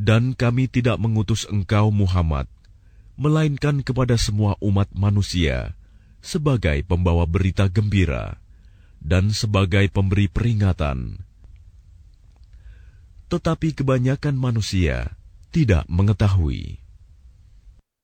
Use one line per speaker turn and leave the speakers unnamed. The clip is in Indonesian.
Dan kami tidak mengutus engkau Muhammad, melainkan kepada semua umat manusia, sebagai pembawa berita gembira, dan sebagai pemberi peringatan. Tetapi kebanyakan manusia tidak mengetahui.